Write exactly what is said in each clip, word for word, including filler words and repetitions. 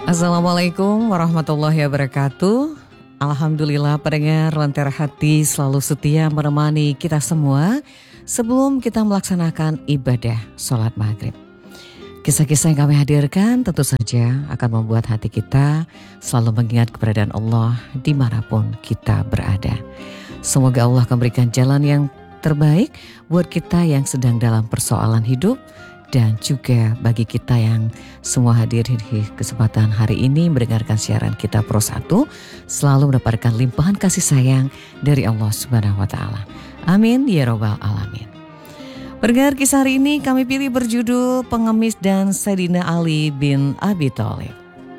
Assalamualaikum warahmatullahi wabarakatuh. Alhamdulillah pendengar Lentera Hati selalu setia menemani kita semua sebelum kita melaksanakan ibadah sholat maghrib. Kisah-kisah yang kami hadirkan tentu saja akan membuat hati kita selalu mengingat keberadaan Allah dimanapun kita berada. Semoga Allah akan berikan jalan yang terbaik buat kita yang sedang dalam persoalan hidup, dan juga bagi kita yang semua hadir di kesempatan hari ini mendengarkan siaran kita Pro satu, selalu mendapatkan limpahan kasih sayang dari Allah Subhanahu wa Ta'ala. Amin ya Rabbal Alamin. Pendengar, kisah hari ini kami pilih berjudul Pengemis dan Sayyidina Ali bin Abi Thalib.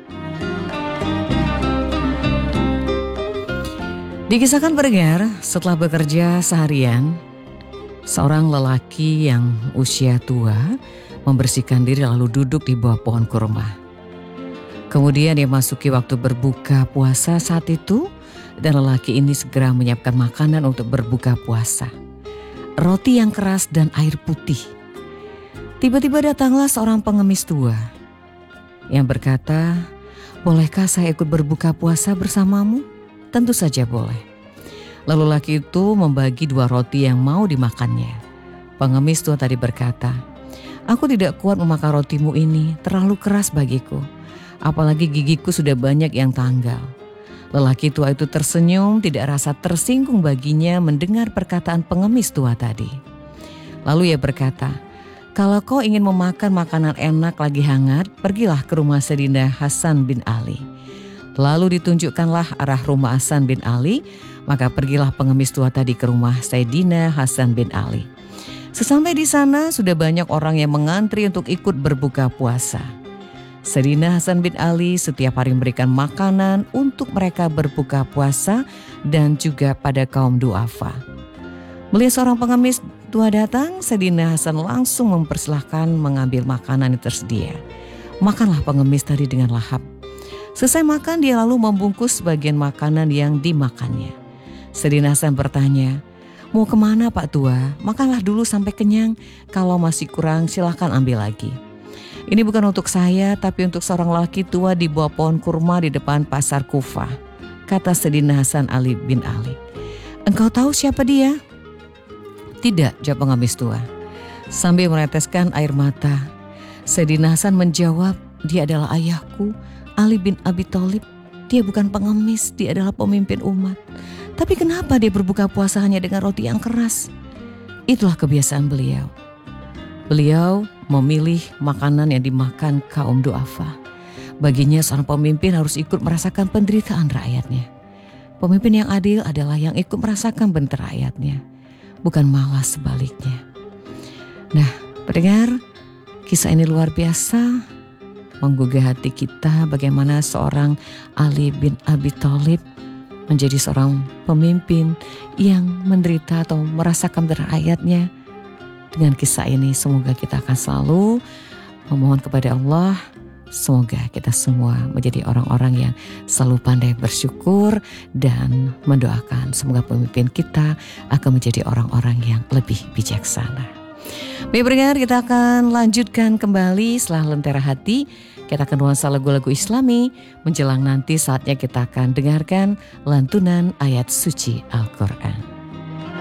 Dikisahkan pendengar, setelah bekerja seharian, seorang lelaki yang usia tua membersihkan diri lalu duduk di bawah pohon kurma. Kemudian dia masuki waktu berbuka puasa saat itu, dan lelaki ini segera menyiapkan makanan untuk berbuka puasa. Roti yang keras dan air putih. Tiba-tiba datanglah seorang pengemis tua yang berkata, "Bolehkah saya ikut berbuka puasa bersamamu?" "Tentu saja boleh." Lalu lelaki itu membagi dua roti yang mau dimakannya. Pengemis tua tadi berkata, "Aku tidak kuat memakan rotimu ini, terlalu keras bagiku. Apalagi gigiku sudah banyak yang tanggal." Lelaki tua itu tersenyum, tidak rasa tersinggung baginya mendengar perkataan pengemis tua tadi. Lalu ia berkata, "Kalau kau ingin memakan makanan enak lagi hangat, pergilah ke rumah Sayyidina Hasan bin Ali." Lalu ditunjukkanlah arah rumah Hasan bin Ali. Maka pergilah pengemis tua tadi ke rumah Sayyidina Hasan bin Ali. Sesampai di sana sudah banyak orang yang mengantri untuk ikut berbuka puasa. Sayyidina Hasan bin Ali setiap hari memberikan makanan untuk mereka berbuka puasa dan juga pada kaum duafa. Melihat seorang pengemis tua datang, Sayyidina Hasan langsung mempersilahkan mengambil makanan yang tersedia. Makanlah pengemis tadi dengan lahap. Selesai makan, dia lalu membungkus sebagian makanan yang dimakannya. Sayyidina Hasan bertanya, "Mau kemana Pak Tua? Makanlah dulu sampai kenyang. Kalau masih kurang silahkan ambil lagi." "Ini bukan untuk saya, tapi untuk seorang lelaki tua di bawah pohon kurma di depan pasar Kufah," kata Sayyidina Hasan Ali bin Ali. "Engkau tahu siapa dia?" "Tidak," jawab pengemis tua. Sambil meneteskan air mata, Sayyidina Hasan menjawab, "Dia adalah ayahku, Ali bin Abi Thalib. Dia bukan pengemis, dia adalah pemimpin umat. Tapi kenapa dia berbuka puasa hanya dengan roti yang keras?" Itulah kebiasaan beliau. Beliau memilih makanan yang dimakan kaum duafa. Baginya seorang pemimpin harus ikut merasakan penderitaan rakyatnya. Pemimpin yang adil adalah yang ikut merasakan penderitaan rakyatnya, bukan malah sebaliknya. Nah, pendengar, kisah ini luar biasa, menggugah hati kita bagaimana seorang Ali bin Abi Thalib menjadi seorang pemimpin yang menderita atau merasakan penderitaan rakyatnya. Dengan kisah ini semoga kita akan selalu memohon kepada Allah, semoga kita semua menjadi orang-orang yang selalu pandai bersyukur dan mendoakan semoga pemimpin kita akan menjadi orang-orang yang lebih bijaksana. Baik pendengar, kita akan lanjutkan kembali setelah Lentera Hati. Kita akan nuansa lagu-lagu Islami. Menjelang nanti saatnya kita akan dengarkan lantunan ayat suci Al-Quran.